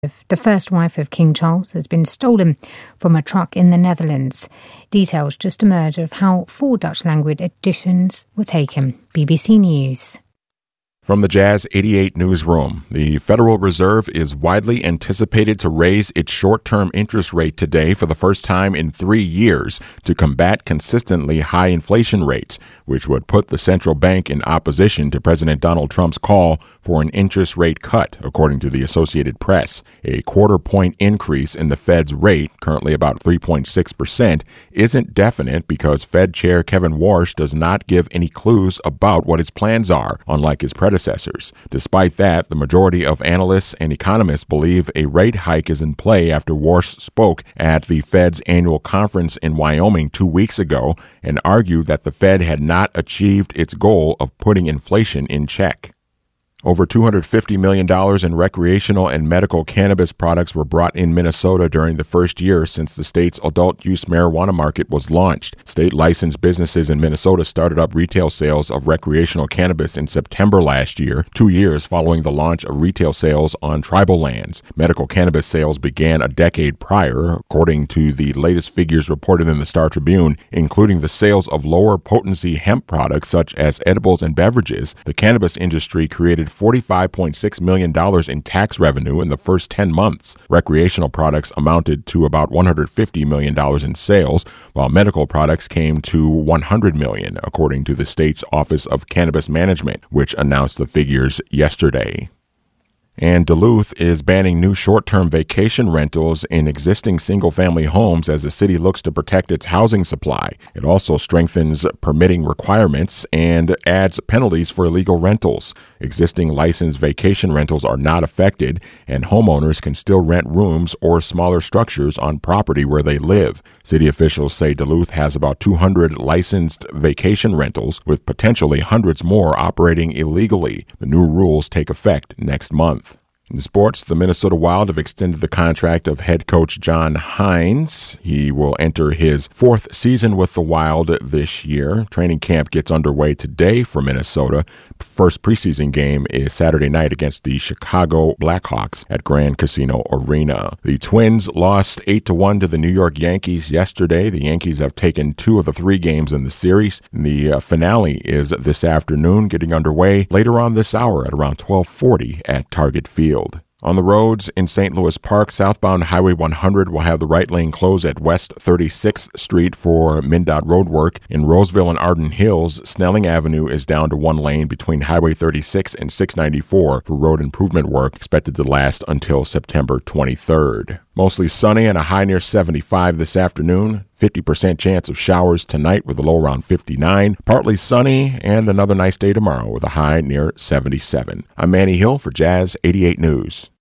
The first wife of King Charles has been stolen from a truck in the Netherlands. Details just emerged of how 4 Dutch language editions were taken. BBC News. From the Jazz 88 newsroom, the Federal Reserve is widely anticipated to raise its short-term interest rate today for the first time in 3 years to combat consistently high inflation rates, which would put the central bank in opposition to President Donald Trump's call for an interest rate cut, according to the Associated Press. A quarter-point increase in the Fed's rate, currently about 3.6%, isn't definite because Fed Chair Kevin Warsh does not give any clues about what his plans are, unlike his predecessors. Despite that, the majority of analysts and economists believe a rate hike is in play after Warsh spoke at the Fed's annual conference in Wyoming 2 weeks ago and argued that the Fed had not achieved its goal of putting inflation in check. Over $250 million in recreational and medical cannabis products were brought in Minnesota during the first year since the state's adult-use marijuana market was launched. State-licensed businesses in Minnesota started up retail sales of recreational cannabis in September last year, 2 years following the launch of retail sales on tribal lands. Medical cannabis sales began a decade prior, according to the latest figures reported in the Star Tribune, including the sales of lower-potency hemp products such as edibles and beverages. The cannabis industry created $45.6 million in tax revenue in the first 10 months. Recreational products amounted to about $150 million in sales, while medical products came to $100 million, according to the state's Office of Cannabis Management, which announced the figures yesterday. And Duluth is banning new short-term vacation rentals in existing single-family homes as the city looks to protect its housing supply. It also strengthens permitting requirements and adds penalties for illegal rentals. Existing licensed vacation rentals are not affected, and homeowners can still rent rooms or smaller structures on property where they live. City officials say Duluth has about 200 licensed vacation rentals, with potentially hundreds more operating illegally. The new rules take effect next month. In sports, the Minnesota Wild have extended the contract of head coach John Hynes. He will enter his 4th season with the Wild this year. Training camp gets underway today for Minnesota. First preseason game is Saturday night against the Chicago Blackhawks at Grand Casino Arena. The Twins lost 8-1 to the New York Yankees yesterday. The Yankees have taken 2 of the 3 games in the series. The finale is this afternoon, getting underway later on this hour at around 12:40 at Target Field. On the roads in St. Louis Park, southbound Highway 100 will have the right lane closed at West 36th Street for MnDOT road work. In Roseville and Arden Hills, Snelling Avenue is down to 1 lane between Highway 36 and 694 for road improvement work expected to last until September 23rd. Mostly sunny and a high near 75 this afternoon. 50% chance of showers tonight with a low around 59. Partly sunny and another nice day tomorrow with a high near 77. I'm Manny Hill for Jazz 88 News.